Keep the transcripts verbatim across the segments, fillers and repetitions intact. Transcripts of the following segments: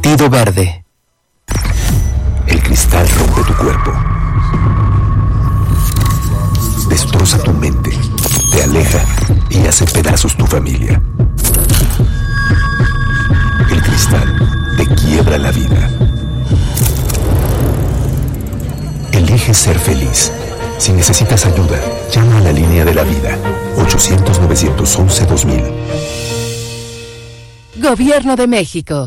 Partido Verde. El cristal rompe tu cuerpo, destroza tu mente, te aleja y hace pedazos tu familia. El cristal te quiebra la vida. Elige ser feliz. Si necesitas ayuda, llama a la línea de la vida, ochocientos, novecientos once, dos mil. Gobierno de México.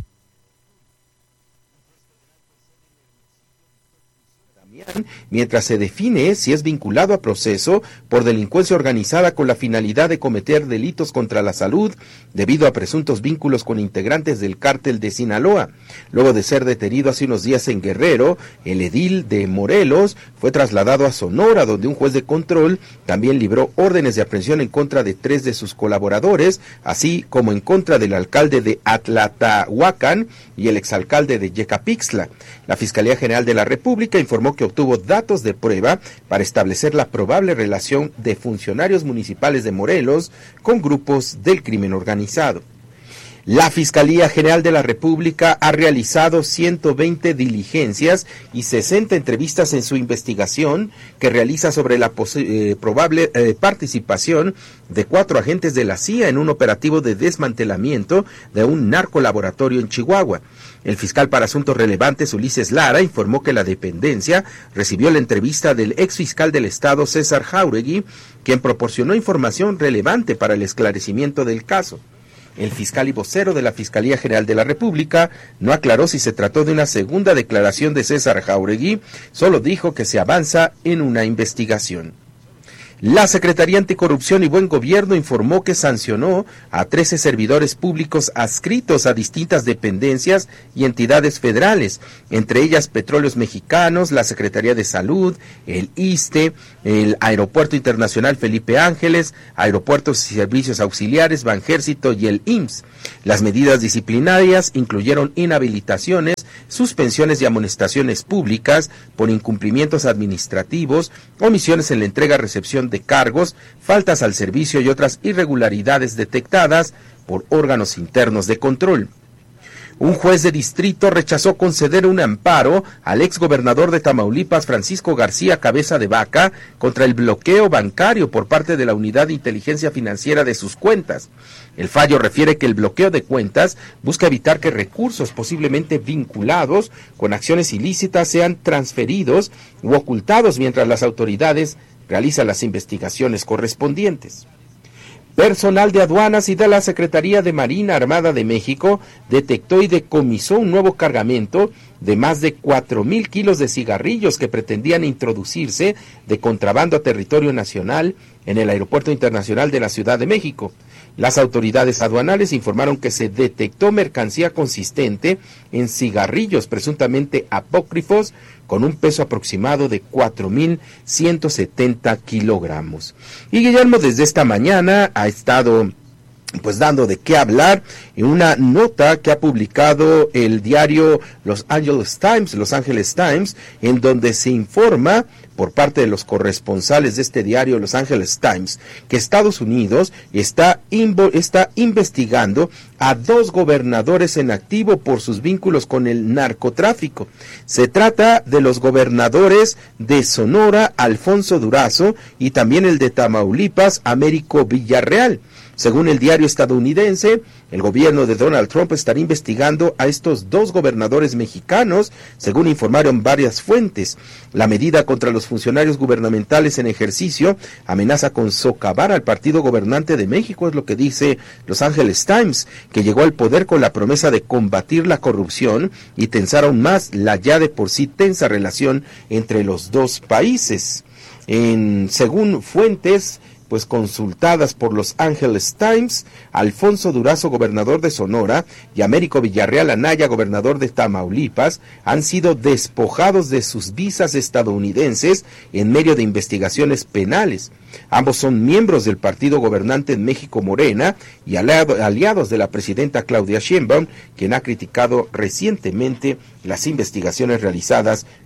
Mientras se define si es vinculado a proceso por delincuencia organizada con la finalidad de cometer delitos contra la salud debido a presuntos vínculos con integrantes del cártel de Sinaloa. Luego de ser detenido hace unos días en Guerrero, el edil de Morelos fue trasladado a Sonora, donde un juez de control también libró órdenes de aprehensión en contra de tres de sus colaboradores, así como en contra del alcalde de Atlatahuacán y el exalcalde de Yecapixtla. La Fiscalía General de la República informó que obtuvo datos de prueba para establecer la probable relación de funcionarios municipales de Morelos con grupos del crimen organizado. La Fiscalía General de la República ha realizado ciento veinte diligencias y sesenta entrevistas en su investigación que realiza sobre la eh, probable eh, participación de cuatro agentes de la C I A en un operativo de desmantelamiento de un narcolaboratorio en Chihuahua. El fiscal para asuntos relevantes, Ulises Lara, informó que la dependencia recibió la entrevista del exfiscal del Estado, César Jáuregui, quien proporcionó información relevante para el esclarecimiento del caso. El fiscal y vocero de la Fiscalía General de la República no aclaró si se trató de una segunda declaración de César Jáuregui, solo dijo que se avanza en una investigación. La Secretaría Anticorrupción y Buen Gobierno informó que sancionó a trece servidores públicos adscritos a distintas dependencias y entidades federales, entre ellas Petróleos Mexicanos, la Secretaría de Salud, el ISSSTE, el Aeropuerto Internacional Felipe Ángeles, Aeropuertos y Servicios Auxiliares, Banjército y el I M S S. Las medidas disciplinarias incluyeron inhabilitaciones, suspensiones y amonestaciones públicas por incumplimientos administrativos, omisiones en la entrega-recepción de cargos, faltas al servicio y otras irregularidades detectadas por órganos internos de control. Un juez de distrito rechazó conceder un amparo al exgobernador de Tamaulipas, Francisco García Cabeza de Vaca, contra el bloqueo bancario por parte de la Unidad de Inteligencia Financiera de sus cuentas. El fallo refiere que el bloqueo de cuentas busca evitar que recursos posiblemente vinculados con acciones ilícitas sean transferidos u ocultados mientras las autoridades realizan las investigaciones correspondientes. Personal de aduanas y de la Secretaría de Marina Armada de México detectó y decomisó un nuevo cargamento de más de cuatro mil kilos de cigarrillos que pretendían introducirse de contrabando a territorio nacional en el Aeropuerto Internacional de la Ciudad de México. Las autoridades aduanales informaron que se detectó mercancía consistente en cigarrillos presuntamente apócrifos con un peso aproximado de cuatro mil ciento setenta kilogramos. Y Guillermo desde esta mañana ha estado pues dando de qué hablar en una nota que ha publicado el diario Los Angeles Times, Los Angeles Times, en donde se informa por parte de los corresponsales de este diario Los Angeles Times que Estados Unidos está, invo- está investigando a dos gobernadores en activo por sus vínculos con el narcotráfico. Se trata de los gobernadores de Sonora, Alfonso Durazo, y también el de Tamaulipas, Américo Villarreal. Según el diario estadounidense, el gobierno de Donald Trump estará investigando a estos dos gobernadores mexicanos, según informaron varias fuentes. La medida contra los funcionarios gubernamentales en ejercicio amenaza con socavar al partido gobernante de México, es lo que dice Los Angeles Times, que llegó al poder con la promesa de combatir la corrupción y tensar aún más la ya de por sí tensa relación entre los dos países. En, según fuentes pues consultadas por Los Angeles Times, Alfonso Durazo, gobernador de Sonora, y Américo Villarreal Anaya, gobernador de Tamaulipas, han sido despojados de sus visas estadounidenses en medio de investigaciones penales. Ambos son miembros del partido gobernante en México, Morena, y aliados de la presidenta Claudia Sheinbaum, quien ha criticado recientemente las investigaciones realizadas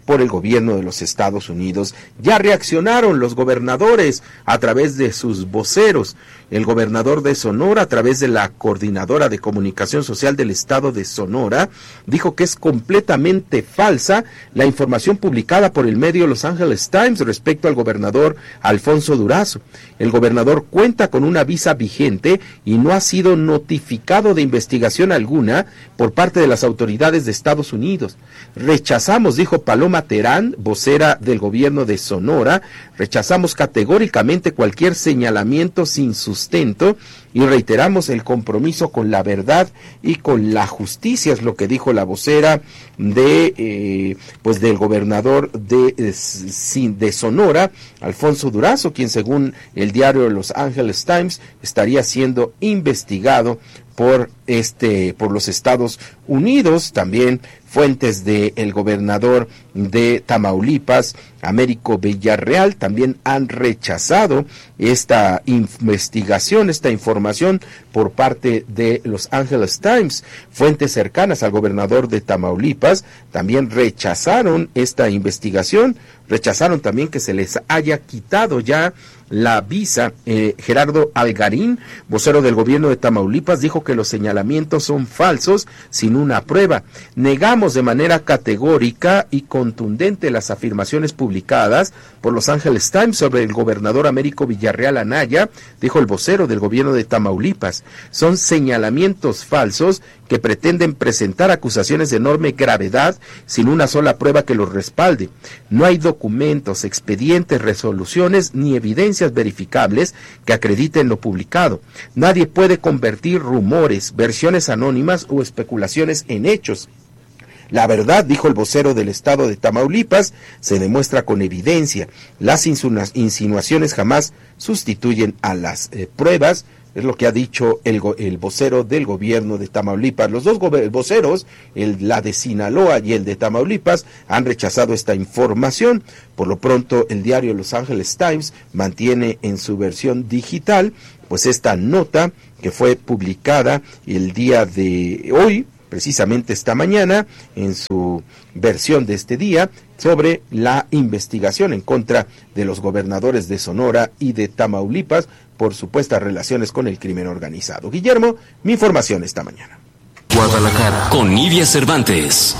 por el gobierno de los Estados Unidos. Ya reaccionaron los gobernadores a través de sus voceros. El gobernador de Sonora, a través de la Coordinadora de Comunicación Social del Estado de Sonora, dijo que es completamente falsa la información publicada por el medio Los Angeles Times respecto al gobernador Alfonso Durazo. El gobernador cuenta con una visa vigente y no ha sido notificado de investigación alguna por parte de las autoridades de Estados Unidos. Rechazamos, dijo Paloma Terán, vocera del gobierno de Sonora, rechazamos categóricamente cualquier señalamiento sin sustento y reiteramos el compromiso con la verdad y con la justicia, es lo que dijo la vocera de eh, pues del gobernador de, de, de Sonora, Alfonso Durazo, quien según el diario Los Angeles Times estaría siendo investigado por este por los Estados Unidos. También fuentes del gobernador de Tamaulipas, Américo Villarreal, también han rechazado esta investigación, esta información por parte de Los Angeles Times. Fuentes cercanas al gobernador de Tamaulipas también rechazaron esta investigación, rechazaron también que se les haya quitado ya la visa. eh, Gerardo Algarín, vocero del gobierno de Tamaulipas, dijo que los señalamientos son falsos sin una prueba. Negamos de manera categórica y contundente las afirmaciones publicadas por Los Angeles Times sobre el gobernador Américo Villarreal Anaya, dijo el vocero del gobierno de Tamaulipas. Son señalamientos falsos que pretenden presentar acusaciones de enorme gravedad sin una sola prueba que los respalde. No hay documentos, expedientes, resoluciones ni evidencias verificables que acrediten lo publicado. Nadie puede convertir rumores, versiones anónimas o especulaciones en hechos. La verdad, dijo el vocero del estado de Tamaulipas, se demuestra con evidencia. Las insinuaciones jamás sustituyen a las eh, pruebas. Es lo que ha dicho el, el vocero del gobierno de Tamaulipas. Los dos voceros, el, la de Sinaloa y el de Tamaulipas, han rechazado esta información. Por lo pronto, el diario Los Angeles Times mantiene en su versión digital, pues esta nota que fue publicada el día de hoy, precisamente esta mañana, en su versión de este día, sobre la investigación en contra de los gobernadores de Sonora y de Tamaulipas por supuestas relaciones con el crimen organizado. Guillermo, mi información esta mañana. Guadalajara, con Nidia Cervantes.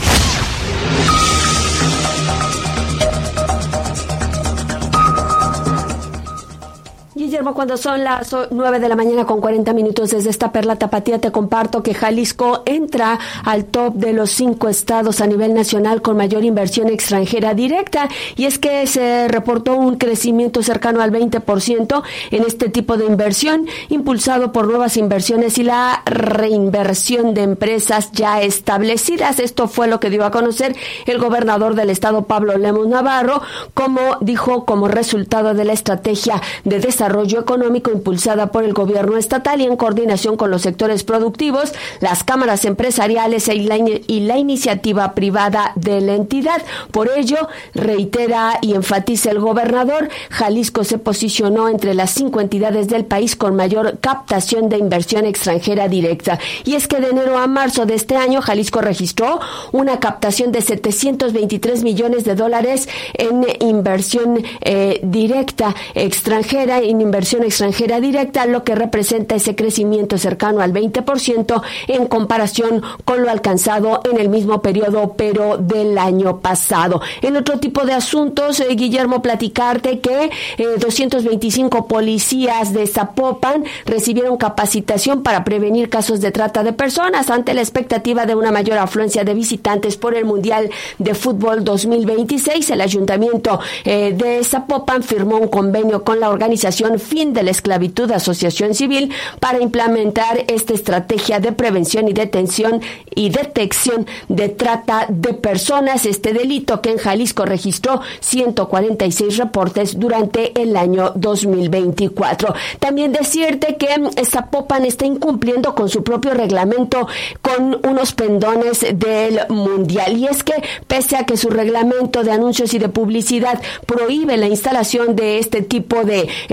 Guillermo, cuando son las nueve de la mañana con cuarenta minutos desde esta perla tapatía, te comparto que Jalisco entra al top de los cinco estados a nivel nacional con mayor inversión extranjera directa, y es que se reportó un crecimiento cercano al veinte por ciento en este tipo de inversión, impulsado por nuevas inversiones y la reinversión de empresas ya establecidas. Esto fue lo que dio a conocer el gobernador del estado, Pablo Lemus Navarro, como dijo, como resultado de la estrategia de desarrollo económico impulsada por el gobierno estatal y en coordinación con los sectores productivos, las cámaras empresariales y la, y la iniciativa privada de la entidad. Por ello, reitera y enfatiza el gobernador, Jalisco se posicionó entre las cinco entidades del país con mayor captación de inversión extranjera directa. Y es que de enero a marzo de este año, Jalisco registró una captación de setecientos veintitrés millones de dólares en inversión eh, directa extranjera, en inversión extranjera directa, lo que representa ese crecimiento cercano al veinte por ciento en comparación con lo alcanzado en el mismo periodo, pero del año pasado. En otro tipo de asuntos, eh, Guillermo, platicarte que eh, doscientos veinticinco policías de Zapopan recibieron capacitación para prevenir casos de trata de personas ante la expectativa de una mayor afluencia de visitantes por el Mundial de Fútbol dos mil veintiséis. El ayuntamiento eh, de Zapopan firmó un convenio con la organización Fin de la Esclavitud Asociación Civil para implementar esta estrategia de prevención y detención y detección de trata de personas, este delito que en Jalisco registró ciento cuarenta y seis reportes durante el año dos mil veinticuatro. También decirte que Zapopan está incumpliendo con su propio reglamento con unos pendones del Mundial, y es que pese a que su reglamento de anuncios y de publicidad prohíbe la instalación de este tipo de eh,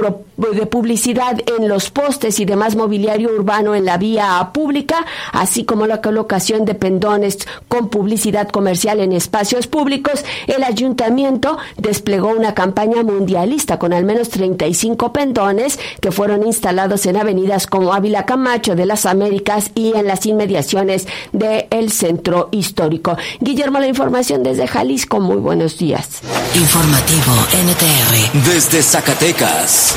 pro, de publicidad en los postes y demás mobiliario urbano en la vía pública, así como la colocación de pendones con publicidad comercial en espacios públicos. El ayuntamiento desplegó una campaña mundialista con al menos treinta y cinco pendones que fueron instalados en avenidas como Ávila Camacho de las Américas y en las inmediaciones del centro histórico. Guillermo, la información desde Jalisco. Muy buenos días. Informativo N T R desde Zacatecas.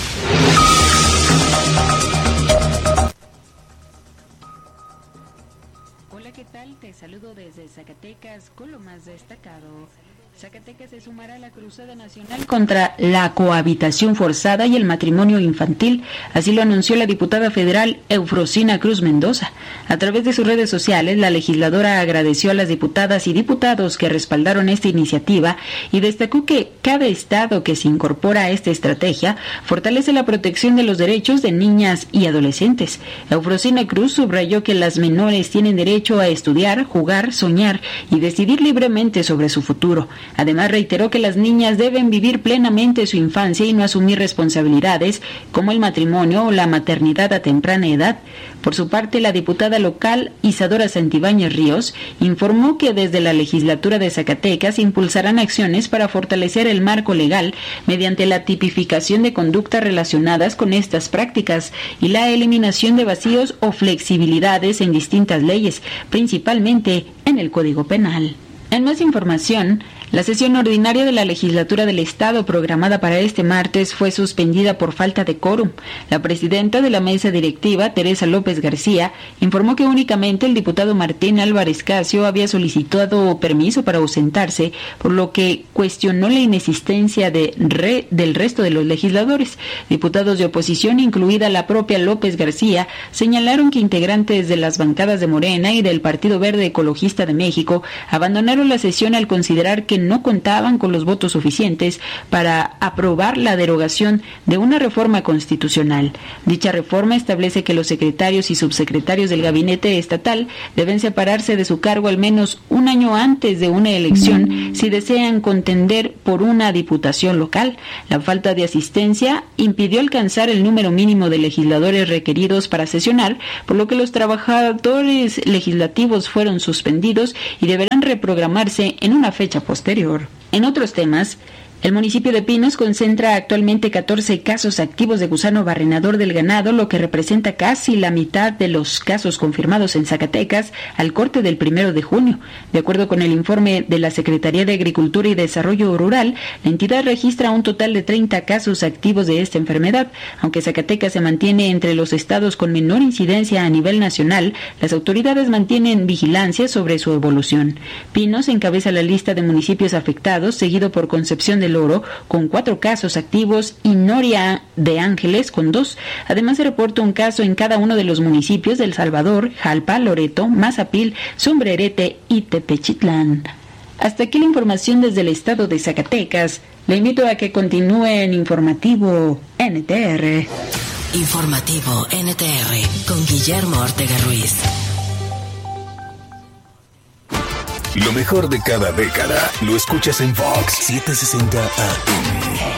Hola, ¿qué tal? Te saludo desde Zacatecas con lo más destacado. Zacatecas se sumará a la cruzada nacional contra la cohabitación forzada y el matrimonio infantil, así lo anunció la diputada federal Eufrosina Cruz Mendoza. A través de sus redes sociales, la legisladora agradeció a las diputadas y diputados que respaldaron esta iniciativa y destacó que cada estado que se incorpora a esta estrategia fortalece la protección de los derechos de niñas y adolescentes. Eufrosina Cruz subrayó que las menores tienen derecho a estudiar, jugar, soñar y decidir libremente sobre su futuro. Además, reiteró que las niñas deben vivir plenamente su infancia y no asumir responsabilidades como el matrimonio o la maternidad a temprana edad. Por su parte, la diputada local Isadora Santibáñez Ríos informó que desde la legislatura de Zacatecas impulsarán acciones para fortalecer el marco legal mediante la tipificación de conductas relacionadas con estas prácticas y la eliminación de vacíos o flexibilidades en distintas leyes, principalmente en el Código Penal. En más información, la sesión ordinaria de la legislatura del Estado programada para este martes fue suspendida por falta de quórum. La presidenta de la mesa directiva, Teresa López García, informó que únicamente el diputado Martín Álvarez Casio había solicitado permiso para ausentarse, por lo que cuestionó la inexistencia de re, del resto de los legisladores. Diputados de oposición, incluida la propia López García, señalaron que integrantes de las bancadas de Morena y del Partido Verde Ecologista de México abandonaron la sesión al considerar que no contaban con los votos suficientes para aprobar la derogación de una reforma constitucional. Dicha reforma establece que los secretarios y subsecretarios del gabinete estatal deben separarse de su cargo al menos un año antes de una elección si desean contender por una diputación local. La falta de asistencia impidió alcanzar el número mínimo de legisladores requeridos para sesionar, por lo que los trabajadores legislativos fueron suspendidos y deberán reprogramarse en una fecha posterior. En otros temas, el municipio de Pinos concentra actualmente catorce casos activos de gusano barrenador del ganado, lo que representa casi la mitad de los casos confirmados en Zacatecas al corte del primero de junio. De acuerdo con el informe de la Secretaría de Agricultura y Desarrollo Rural, la entidad registra un total de treinta casos activos de esta enfermedad. Aunque Zacatecas se mantiene entre los estados con menor incidencia a nivel nacional, las autoridades mantienen vigilancia sobre su evolución. Pinos encabeza la lista de municipios afectados, seguido por Concepción del Oro con cuatro casos activos y Noria de Ángeles con dos. Además, se reporta un caso en cada uno de los municipios de El Salvador, Jalpa, Loreto, Mazapil, Sombrerete y Tepechitlán. Hasta aquí la información desde el estado de Zacatecas. Le invito a que continúe en Informativo N T R. Informativo N T R con Guillermo Ortega Ruiz. Lo mejor de cada década lo escuchas en Vox setecientos sesenta A M.